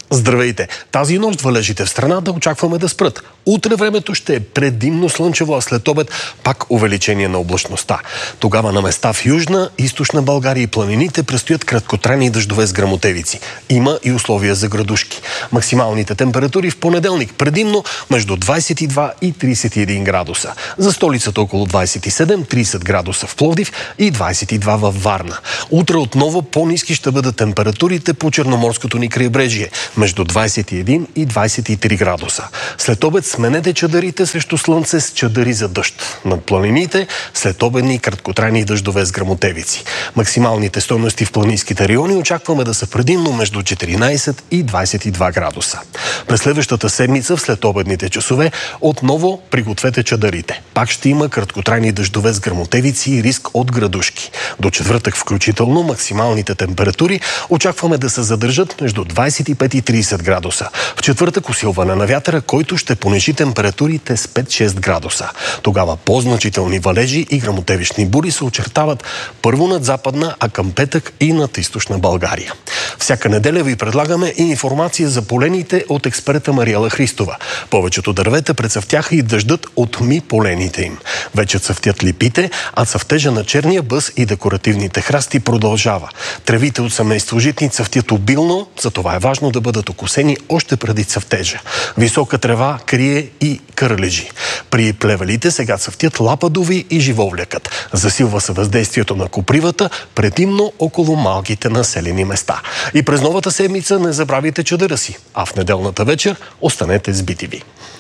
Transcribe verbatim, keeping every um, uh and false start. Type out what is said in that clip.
Здравейте! Тази нощ валежите в страната очакваме да спрат. Утре времето ще е предимно слънчево, а след обед пак увеличение на облачността. Тогава на места в Южна, Източна България и планините предстоят краткотрайни дъждове с гръмотевици. Има и условия за градушки. Максималните температури в понеделник предимно между двадесет и два и тридесет и един градуса. За столицата около двадесет и седем до тридесет градуса в Пловдив и двадесет и два във Варна. Утре отново по-ниски ще бъдат температурите по Черноморското ни крайбрежие между двадесет и един и двадесет и три градуса. След обед сменете чадърите срещу слънце с чадъри за дъжд. Над планините след обедни краткотрайни дъждове с гръмотевици. Максималните стойности в планинските райони очакваме да са предимно между четиринадесет и двадесет и два градуса. През следващата седмица в следобедните часове отново пригответе чадърите. Пак ще има краткотрайни дъждове с гръмотевици и риск от градушки. До четвъртък включително максималните температури очакваме да се задържат между двадесет и пет и тридесет градуса. В четвъртък усилване на вятъра, който ще понижи температурите с пет до шест градуса. Тогава по-значителни валежи и гръмотевични бури се очертават първо над Западна, а към петък и над Източна България. Всяка неделя ви предлагаме и информация за полените от експерта Мариела Христова. Повечето дървета прецъфтяха и дъждът отми полените им. Вече цъфтят липите, а цъфтежа на черния бъс и декоративните храсти продължава. Тревите от семейство житни цъфтят обилно, затова е важно да бъдат окосени още преди цъфтежа. Висока трева крие и кърлежи. При плевелите сега цъфтят лападови и живовлякът. Засилва се въздействието на копривата, предимно около малките населени места. И през новата седмица не забравяйте чадъра си, а в неделната вечер останете с би ти ви.